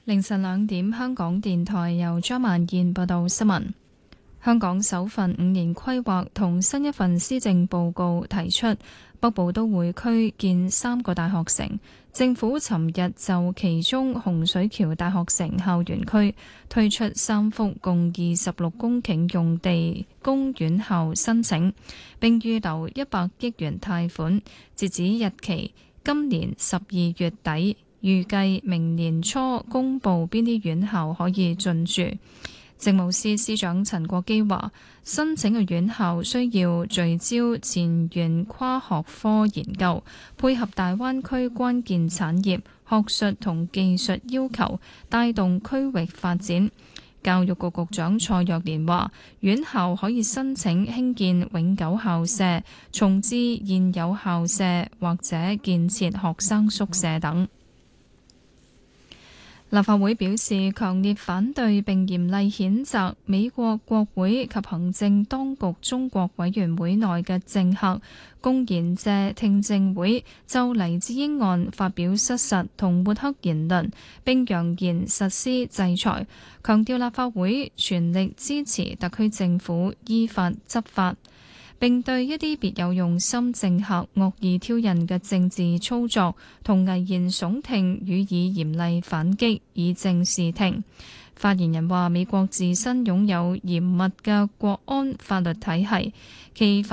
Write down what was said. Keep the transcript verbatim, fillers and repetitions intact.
凌晨兩點，香港電台由張萬燕報道新聞。香港首份五年規劃同新一份施政報告提出，北部都會區建三個大學城。政府尋日就其中洪水橋大學城校園區推出三幅共二十六公頃用地供院校申請，並預留一百億元貸款，截止日期今年十二月底。預計明年初公布邊啲院校可以進駐。政務司司長陳國基話，申請嘅院校需要聚焦前沿跨學科研究，配合大灣區關鍵產業、學術同技術要求，帶動區域發展。教育局局長蔡若蓮話，院校可以申請興建永久校舍、重置現有校舍或者建設學生宿舍等。立法會表示強烈反對並嚴厲譴責美國國會及行政當局中國委員會內嘅政客公然借聽證會就黎智英案發表失實同抹黑言論，並揚言實施制裁，強調立法會全力支持特區政府依法執法，並對一啲別有用心政客惡意挑釁嘅政治操作同危言聳聽予以嚴厲反擊，以正視聽。發言人話：美國自身擁有嚴密嘅國安法律體系，其